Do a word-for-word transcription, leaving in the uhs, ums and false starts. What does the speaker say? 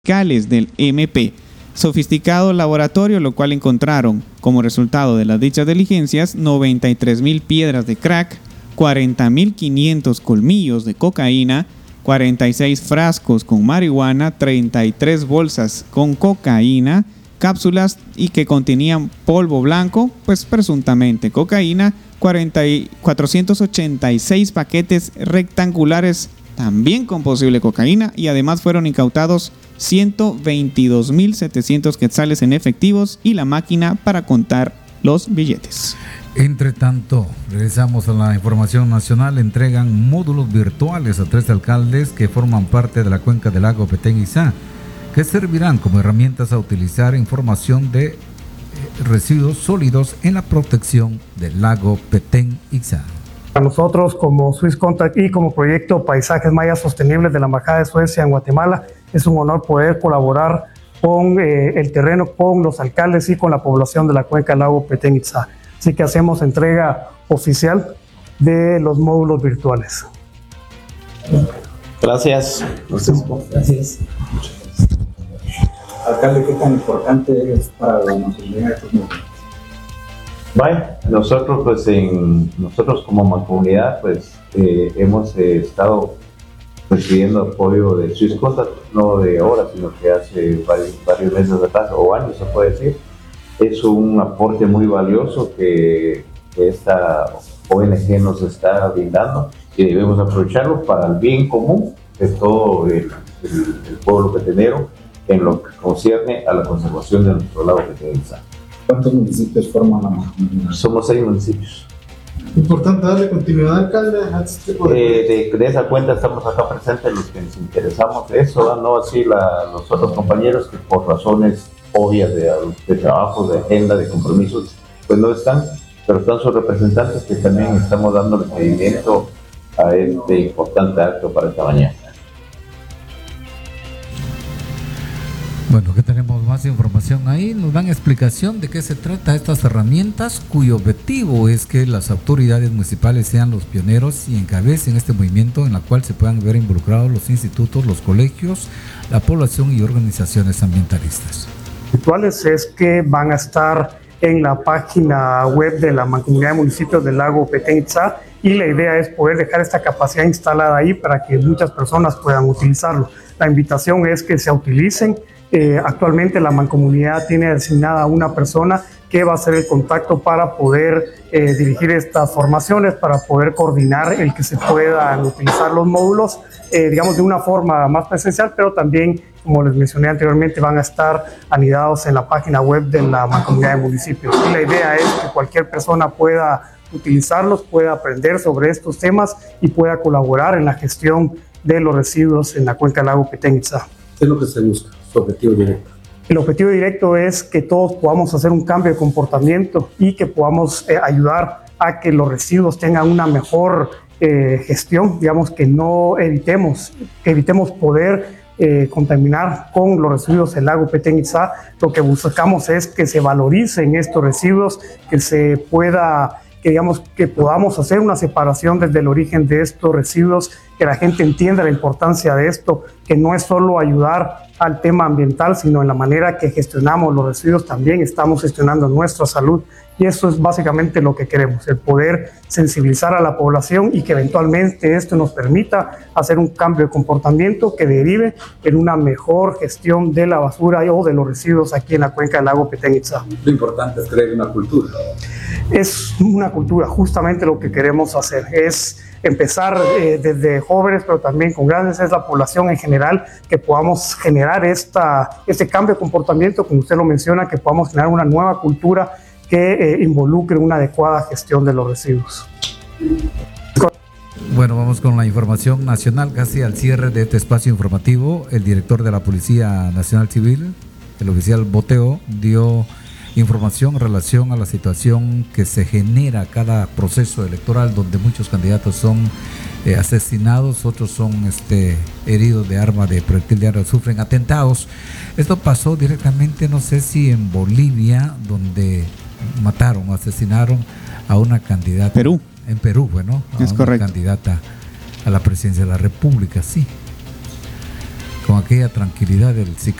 del M P. Sofisticado laboratorio, lo cual encontraron como resultado de las dichas diligencias noventa y tres mil piedras de crack, cuarenta mil quinientos colmillos de cocaína, cuarenta y seis frascos con marihuana, treinta y tres bolsas con cocaína, cápsulas y que contenían polvo blanco, pues presuntamente cocaína, cuarenta y cuatrocientos ochenta y seis paquetes rectangulares también con posible cocaína, y además fueron incautados ciento veintidós mil setecientos quetzales en efectivos y la máquina para contar los billetes. Entre tanto, regresamos a la información nacional. Entregan módulos virtuales a tres alcaldes que forman parte de la cuenca del lago Petén-Itzá, que servirán como herramientas a utilizar información de residuos sólidos en la protección del lago Petén-Itzá. Para nosotros, como Swiss Contact y como proyecto Paisajes Mayas Sostenibles de la Embajada de Suecia en Guatemala, es un honor poder colaborar con eh, el terreno, con los alcaldes y con la población de la cuenca del lago Petén-Itzá. Así que hacemos entrega oficial de los módulos virtuales. Gracias. Gracias. Alcalde, ¿qué tan importante es para la mancomunidad de estos módulos? Bueno, nosotros pues en nosotros como mancomunidad pues eh, hemos eh, estado recibiendo apoyo de Swiss Contact, no de ahora, sino que hace varios, varios meses atrás, o años se puede decir. Es un aporte muy valioso que, que esta O N G nos está brindando y debemos aprovecharlo para el bien común de todo el, el, el pueblo petenero en lo que concierne a la conservación de nuestro lago Petén-Itzá. ¿Cuántos municipios forman la mancomunidad? Somos seis municipios. Importante darle continuidad, alcalde, a este tipo de... Eh, de, de esa cuenta estamos acá presentes los que nos interesamos de eso, no así la, los otros compañeros que por razones obvias de, de trabajo, de agenda, de compromisos, pues no están, pero están sus representantes que también estamos dando seguimiento a este importante acto para esta mañana. Bueno, que tenemos más información ahí, nos dan explicación de qué se trata estas herramientas, cuyo objetivo es que las autoridades municipales sean los pioneros y encabecen este movimiento en la cual se puedan ver involucrados los institutos, los colegios, la población y organizaciones ambientalistas. Virtuales es que van a estar en la página web de la Mancomunidad de Municipios del Lago Petén-Itzá, y la idea es poder dejar esta capacidad instalada ahí para que muchas personas puedan utilizarlo. La invitación es que se utilicen. Eh, actualmente la mancomunidad tiene designada a una persona que va a hacer el contacto para poder eh, dirigir estas formaciones, para poder coordinar el que se puedan utilizar los módulos, eh, digamos de una forma más presencial, pero también, como les mencioné anteriormente, van a estar anidados en la página web de la Mancomunidad de Municipios. Y la idea es que cualquier persona pueda utilizarlos, pueda aprender sobre estos temas y pueda colaborar en la gestión de los residuos en la cuenca del lago Petén-Itzá. ¿Qué es lo que se busca? Su objetivo directo. El objetivo directo es que todos podamos hacer un cambio de comportamiento y que podamos eh, ayudar a que los residuos tengan una mejor eh, gestión, digamos que no evitemos, que evitemos poder eh, contaminar con los residuos del lago Petén-Itzá. Lo que buscamos es que se valoricen estos residuos, que se pueda, que digamos que podamos hacer una separación desde el origen de estos residuos, que la gente entienda la importancia de esto, que no es solo ayudar al tema ambiental, sino en la manera que gestionamos los residuos también estamos gestionando nuestra salud, y eso es básicamente lo que queremos, el poder sensibilizar a la población y que eventualmente esto nos permita hacer un cambio de comportamiento que derive en una mejor gestión de la basura o de los residuos aquí en la cuenca del lago Petén-Itzá. Lo importante es crear una cultura. Es una cultura, justamente lo que queremos hacer, es empezar eh, desde jóvenes, pero también con grandes, es la población en general, que podamos generar esta, este cambio de comportamiento, como usted lo menciona, que podamos generar una nueva cultura que eh, involucre una adecuada gestión de los residuos. Bueno, vamos con la información nacional, casi al cierre de este espacio informativo. El director de la Policía Nacional Civil, el oficial Boteo, dio información en relación a la situación que se genera cada proceso electoral, donde muchos candidatos son eh, asesinados, otros son este, heridos de arma de proyectil de arma, sufren atentados. Esto pasó directamente, no sé si en Bolivia, donde mataron o asesinaron a una candidata. Perú. En Perú, bueno, a es una correcto. candidata a la presidencia de la República, sí. con aquella tranquilidad del